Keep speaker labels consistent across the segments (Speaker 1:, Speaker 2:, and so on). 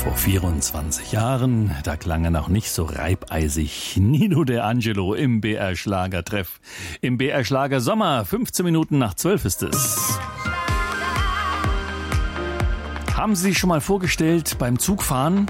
Speaker 1: Vor 24 Jahren, da klang er noch nicht so reibeisig. Nino De Angelo im BR Schlagertreff. Im BR Schlager Sommer, 15 Minuten nach 12 ist es. Haben Sie sich schon mal vorgestellt, beim Zugfahren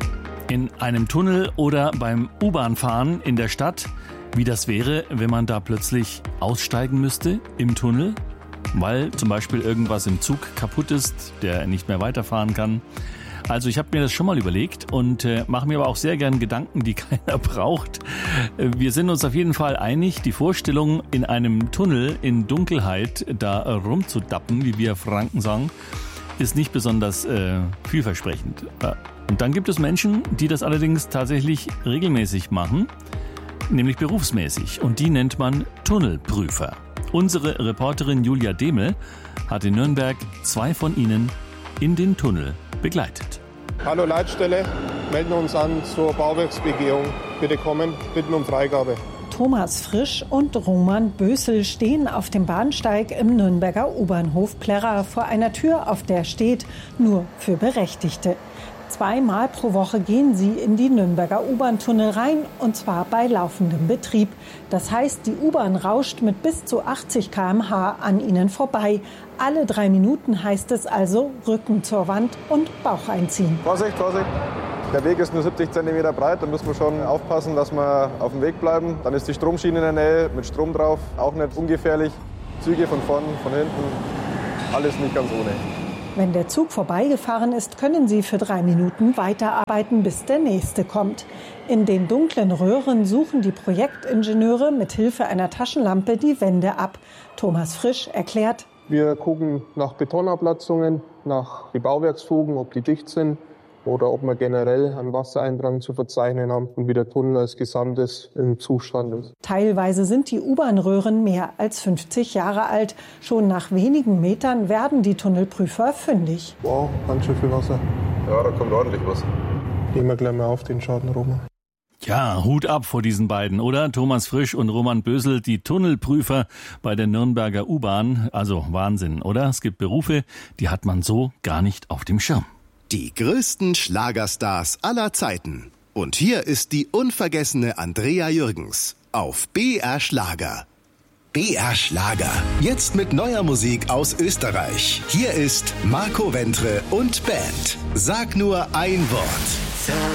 Speaker 1: in einem Tunnel oder beim U-Bahn-Fahren in der Stadt, wie das wäre, wenn man da plötzlich aussteigen müsste im Tunnel, weil zum Beispiel irgendwas im Zug kaputt ist, der nicht mehr weiterfahren kann? Also ich habe mir das schon mal überlegt und mache mir aber auch sehr gern Gedanken, die keiner braucht. Wir sind uns auf jeden Fall einig, die Vorstellung, in einem Tunnel in Dunkelheit da rumzudappen, wie wir Franken sagen, ist nicht besonders vielversprechend. Und dann gibt es Menschen, die das allerdings tatsächlich regelmäßig machen, nämlich berufsmäßig. Und die nennt man Tunnelprüfer. Unsere Reporterin Julia Demel hat in Nürnberg 2 von ihnen in den Tunnel begleitet.
Speaker 2: Hallo Leitstelle, melden uns an zur Bauwerksbegehung. Bitte kommen, bitten um Freigabe.
Speaker 3: Thomas Frisch und Roman Bösel stehen auf dem Bahnsteig im Nürnberger U-Bahnhof Plärrer vor einer Tür, auf der steht „Nur für Berechtigte". 2-mal pro Woche gehen sie in die Nürnberger U-Bahn-Tunnel rein, und zwar bei laufendem Betrieb. Das heißt, die U-Bahn rauscht mit bis zu 80 km/h an ihnen vorbei. Alle 3 Minuten heißt es also Rücken zur Wand und Bauch einziehen.
Speaker 2: Vorsicht, Vorsicht. Der Weg ist nur 70 cm breit, da müssen wir schon aufpassen, dass wir auf dem Weg bleiben. Dann ist die Stromschiene in der Nähe mit Strom drauf, auch nicht ungefährlich. Züge von vorn, von hinten, alles nicht ganz ohne.
Speaker 3: Wenn der Zug vorbeigefahren ist, können sie für 3 Minuten weiterarbeiten, bis der nächste kommt. In den dunklen Röhren suchen die Projektingenieure mit Hilfe einer Taschenlampe die Wände ab. Thomas Frisch erklärt:
Speaker 2: Wir gucken nach Betonablatzungen, nach den Bauwerksfugen, ob die dicht sind oder ob wir generell einen Wassereindrang zu verzeichnen haben und wie der Tunnel als Gesamtes im Zustand ist.
Speaker 3: Teilweise sind die U-Bahn-Röhren mehr als 50 Jahre alt. Schon nach wenigen Metern werden die Tunnelprüfer fündig.
Speaker 2: Wow, ganz schön viel Wasser. Ja, da kommt ordentlich was. Nehmen wir gleich mal auf den Schaden, Roman.
Speaker 1: Ja, Hut ab vor diesen beiden, oder? Thomas Frisch und Roman Bösel, die Tunnelprüfer bei der Nürnberger U-Bahn. Also Wahnsinn, oder? Es gibt Berufe, die hat man so gar nicht auf dem Schirm.
Speaker 4: Die größten Schlagerstars aller Zeiten. Und hier ist die unvergessene Andrea Jürgens auf BR Schlager. BR Schlager. Jetzt mit neuer Musik aus Österreich. Hier ist Marco Ventre und Band. Sag nur ein Wort.